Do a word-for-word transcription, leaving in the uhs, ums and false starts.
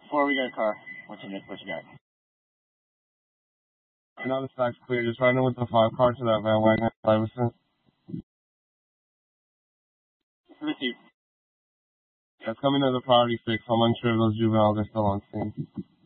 Four, we got a car. What you, what you got? I know the stack's clear. Just running with the five car to that van wagon. Iverson. Receive. That's coming to the priority six. I'm unsure if those juveniles are still on scene.